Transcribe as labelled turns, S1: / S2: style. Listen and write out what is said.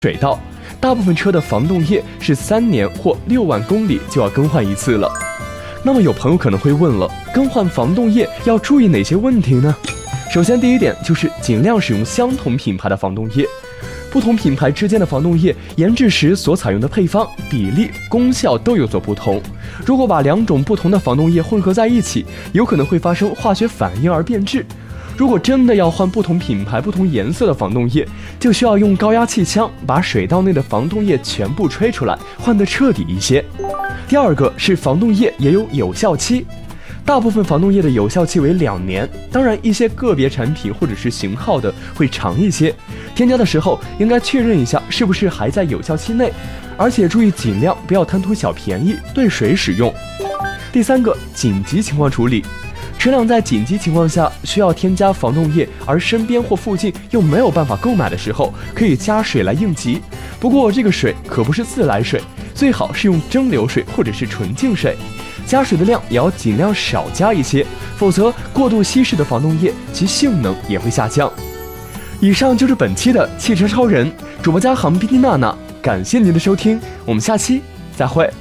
S1: 水道，大部分车的防冻液是3年或6万公里就要更换一次了。那么有朋友可能会问了，更换防冻液要注意哪些问题呢？首先第一点就是尽量使用相同品牌的防冻液。不同品牌之间的防冻液研制时所采用的配方、比例、功效都有所不同。如果把2种不同的防冻液混合在一起，有可能会发生化学反应而变质。如果真的要换不同品牌、不同颜色的防冻液，就需要用高压气枪把水道内的防冻液全部吹出来，换得彻底一些。第二个是防冻液也有有效期，大部分防冻液的有效期为2年，当然一些个别产品或者是型号的会长一些。添加的时候应该确认一下是不是还在有效期内，而且注意尽量不要贪图小便宜兑水使用。第三个，紧急情况处理。车辆在紧急情况下需要添加防冻液，而身边或附近又没有办法购买的时候，可以加水来应急。不过这个水可不是自来水，最好是用蒸馏水或者是纯净水。加水的量也要尽量少加一些，否则过度稀释的防冻液其性能也会下降。以上就是本期的汽车超人，主播嘉航 BT 娜娜，感谢您的收听，我们下期再会。